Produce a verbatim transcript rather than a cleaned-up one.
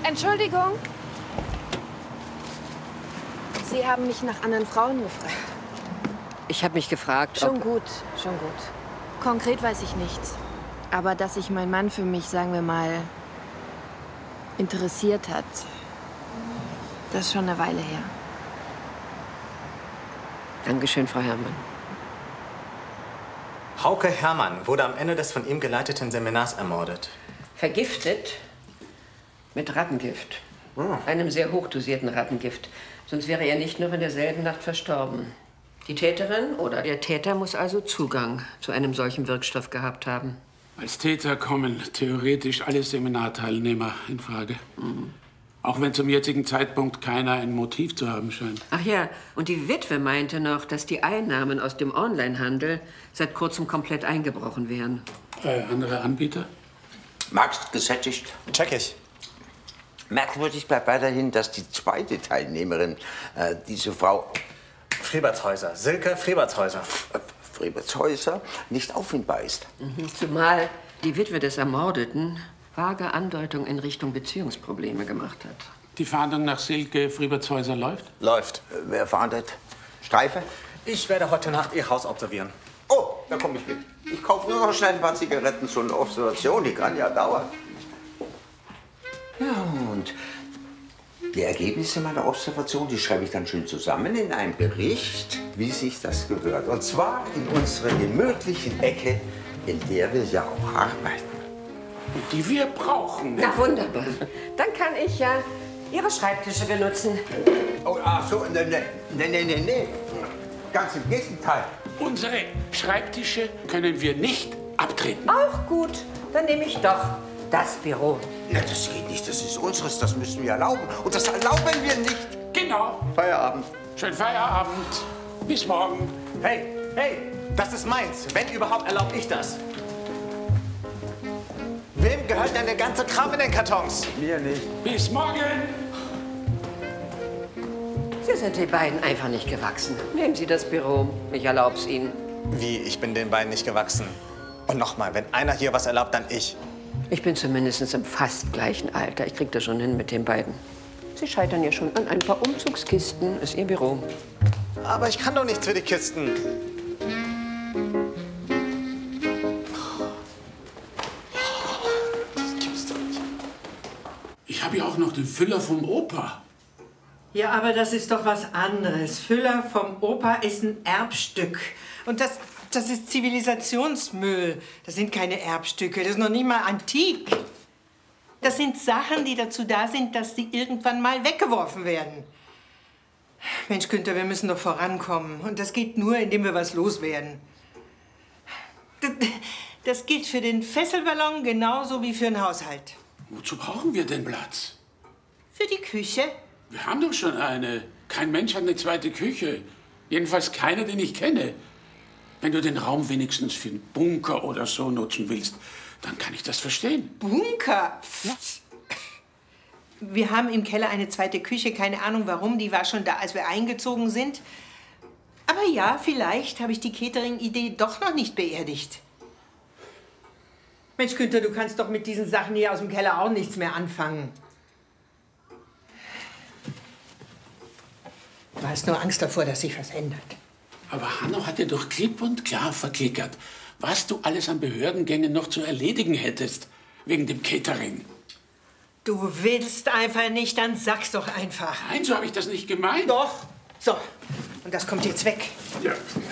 Entschuldigung. Sie haben mich nach anderen Frauen gefragt. Ich habe mich gefragt, Schon ob... gut, schon gut. Konkret weiß ich nichts. Aber dass sich mein Mann für mich, sagen wir mal, interessiert hat, das ist schon eine Weile her. Dankeschön, Frau Herrmann. Hauke Herrmann wurde am Ende des von ihm geleiteten Seminars ermordet. Vergiftet mit Rattengift. Oh. Einem sehr hochdosierten Rattengift. Sonst wäre er nicht noch in derselben Nacht verstorben. Die Täterin oder der Täter muss also Zugang zu einem solchen Wirkstoff gehabt haben. Als Täter kommen theoretisch alle Seminarteilnehmer in Frage. Mhm. Auch wenn zum jetzigen Zeitpunkt keiner ein Motiv zu haben scheint. Ach ja, und die Witwe meinte noch, dass die Einnahmen aus dem Onlinehandel seit kurzem komplett eingebrochen wären. Äh, andere Anbieter? Magst gesättigt? Check ich. Merkwürdig bleibt weiterhin, dass die zweite Teilnehmerin, äh, diese Frau Frebertshäuser, Silke Frebertshäuser. Frebertshäuser, nicht auffindbar ist. Mhm. Zumal die Witwe des Ermordeten vage Andeutungen in Richtung Beziehungsprobleme gemacht hat. Die Fahndung nach Silke Frebertshäuser läuft? Läuft. Äh, wer fahndet? Streife? Ich werde heute Nacht Ihr Haus observieren. Oh, da komme ich mit. Ich kaufe nur noch schnell ein paar Zigaretten, so eine Observation, die kann ja dauern. Ja, und die Ergebnisse meiner Observation, die schreibe ich dann schön zusammen in einen Bericht, wie sich das gehört. Und zwar in unserer gemütlichen Ecke, in der wir ja auch arbeiten. Und die wir brauchen. Ne? Na wunderbar. Dann kann ich ja Ihre Schreibtische benutzen. Oh, ach so, ne, ne, ne, ne, ne, ne. Ganz im Gegenteil. Unsere Schreibtische können wir nicht abtreten. Auch gut. Dann nehme ich doch das Büro. Na, das geht nicht, das ist unseres, das müssen wir erlauben. Und das erlauben wir nicht. Genau. Feierabend. Schönen Feierabend. Bis morgen. Hey, hey, das ist meins. Wenn überhaupt, erlaube ich das. Wem gehört denn der ganze Kram in den Kartons? Mir nicht. Bis morgen. Sie sind den beiden einfach nicht gewachsen. Nehmen Sie das Büro. Ich erlaub's Ihnen. Wie, ich bin den beiden nicht gewachsen. Und nochmal, wenn einer hier was erlaubt, dann ich. Ich bin zumindest im fast gleichen Alter. Ich krieg das schon hin mit den beiden. Sie scheitern ja schon an ein paar Umzugskisten. Ist Ihr Büro. Aber ich kann doch nichts für die Kisten. Das gibt's doch nicht. Ich habe ja auch noch den Füller vom Opa. Ja, aber das ist doch was anderes. Füller vom Opa ist ein Erbstück. Und das, das ist Zivilisationsmüll. Das sind keine Erbstücke, das ist noch nicht mal antik. Das sind Sachen, die dazu da sind, dass sie irgendwann mal weggeworfen werden. Mensch, Günther, wir müssen doch vorankommen. Und das geht nur, indem wir was loswerden. Das, das gilt für den Fesselballon genauso wie für den Haushalt. Wozu brauchen wir denn Platz? Für die Küche. Wir haben doch schon eine. Kein Mensch hat eine zweite Küche. Jedenfalls keiner, den ich kenne. Wenn du den Raum wenigstens für einen Bunker oder so nutzen willst, dann kann ich das verstehen. Bunker? Ja. Wir haben im Keller eine zweite Küche, keine Ahnung warum, die war schon da, als wir eingezogen sind. Aber ja, vielleicht habe ich die Catering-Idee doch noch nicht beerdigt. Mensch, Günther, du kannst doch mit diesen Sachen hier aus dem Keller auch nichts mehr anfangen. Du hast nur Angst davor, dass sich was ändert. Aber Hanno hat dir doch klipp und klar verklickert, was du alles an Behördengängen noch zu erledigen hättest, wegen dem Catering. Du willst einfach nicht, dann sag's doch einfach. Nein, so habe ich das nicht gemeint. Doch. So, und das kommt jetzt weg. Ja.